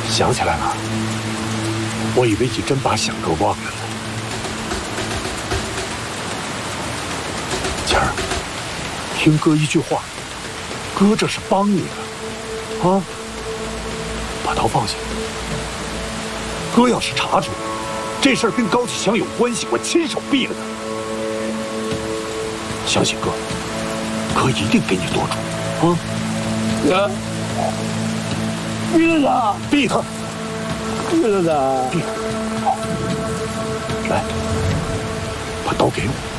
想起来了，我以为你真把响哥忘了呢。晴儿，听哥一句话，哥这是帮你了，啊！把刀放下。哥要是查出来这事儿跟高启强有关系，我亲手毙了他。相信哥，哥一定给你做主，啊！ 哥，毙了他！ 毙他！ 毙了他！ 毙他！来，把刀给我。